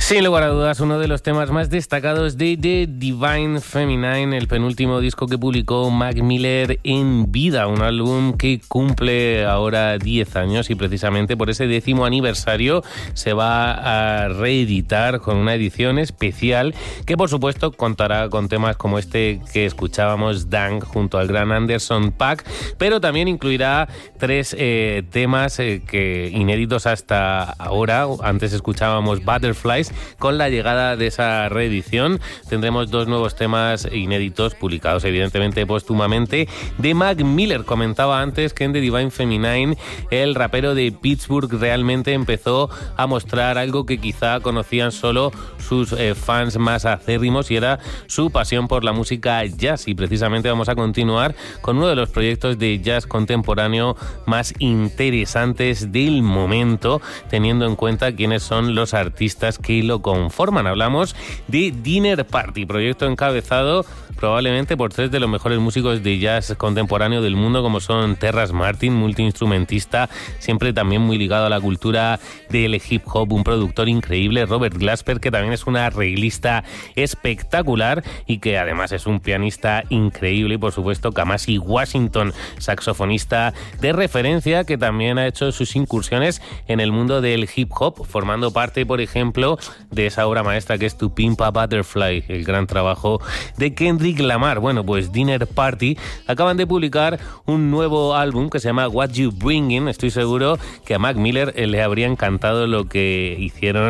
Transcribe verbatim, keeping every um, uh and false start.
Sin lugar a dudas, uno de los temas más destacados de The Divine Feminine, el penúltimo disco que publicó Mac Miller en vida, un álbum que cumple ahora diez años y precisamente por ese décimo aniversario se va a reeditar con una edición especial que por supuesto contará con temas como este que escuchábamos, Dang, junto al gran Anderson .Paak, pero también incluirá tres eh, temas eh, que inéditos hasta ahora. Antes escuchábamos Butterflies. Con la llegada de esa reedición tendremos dos nuevos temas inéditos publicados evidentemente póstumamente de Mac Miller. Comentaba antes que en The Divine Feminine el rapero de Pittsburgh realmente empezó a mostrar algo que quizá conocían solo sus eh, fans más acérrimos, y era su pasión por la música jazz, y precisamente vamos a continuar con uno de los proyectos de jazz contemporáneo más interesantes del momento, teniendo en cuenta quiénes son los artistas que lo conforman. Hablamos de Dinner Party, proyecto encabezado probablemente por tres de los mejores músicos de jazz contemporáneo del mundo, como son Terrace Martin, multiinstrumentista, siempre también muy ligado a la cultura del hip hop, un productor increíble, Robert Glasper, que también es un arreglista espectacular y que además es un pianista increíble, y por supuesto Kamasi Washington, saxofonista de referencia, que también ha hecho sus incursiones en el mundo del hip hop, formando parte, por ejemplo, de esa obra maestra que es To Pimp a Butterfly, el gran trabajo de Kendrick Lamar. Bueno, pues Dinner Party acaban de publicar un nuevo álbum que se llama What You Bringin'. Estoy seguro que a Mac Miller le habría encantado lo que hicieron